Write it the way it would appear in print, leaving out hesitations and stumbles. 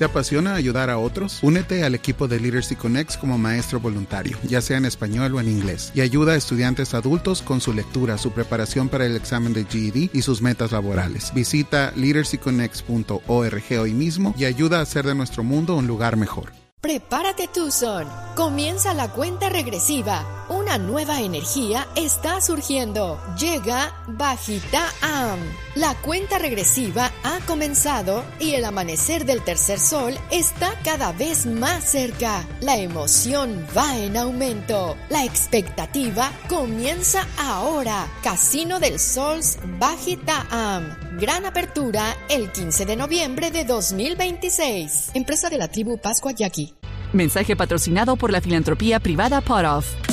¿Te apasiona ayudar a otros? Únete al equipo de Literacy Connects como maestro voluntario, ya sea en español o en inglés, y ayuda a estudiantes adultos con su lectura, su preparación para el examen de GED y sus metas laborales. Visita literacyconnects.org hoy mismo y ayuda a hacer de nuestro mundo un lugar mejor. Prepárate, Tucson. Comienza la cuenta regresiva. Una nueva energía está surgiendo. Llega Bajita Am. La cuenta regresiva ha comenzado y el amanecer del tercer sol está cada vez más cerca. La emoción va en aumento. La expectativa comienza ahora. Casino del Sol's Bajita Am. Gran apertura el 15 de noviembre de 2026. Empresa de la tribu Pascua Yaqui. Mensaje patrocinado por la filantropía privada Pot Off.